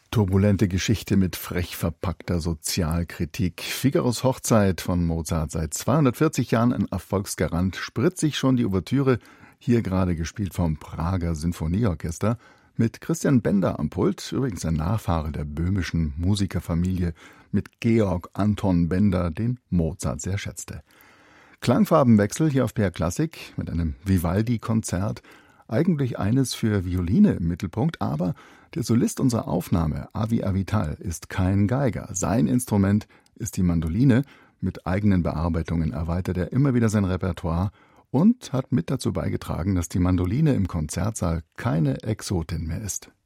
Turbulente Geschichte mit frech verpackter Sozialkritik. Figaros Hochzeit von Mozart, seit 240 Jahren ein Erfolgsgarant, spritzig schon die Ouvertüre, hier gerade gespielt vom Prager Sinfonieorchester, mit Christian Bender am Pult, übrigens ein Nachfahre der böhmischen Musikerfamilie, mit Georg Anton Bender, den Mozart sehr schätzte. Klangfarbenwechsel hier auf BR Klassik mit einem Vivaldi-Konzert, eigentlich eines für Violine im Mittelpunkt, aber der Solist unserer Aufnahme, Avi Avital, ist kein Geiger. Sein Instrument ist die Mandoline. Mit eigenen Bearbeitungen erweitert er immer wieder sein Repertoire und hat mit dazu beigetragen, dass die Mandoline im Konzertsaal keine Exotin mehr ist.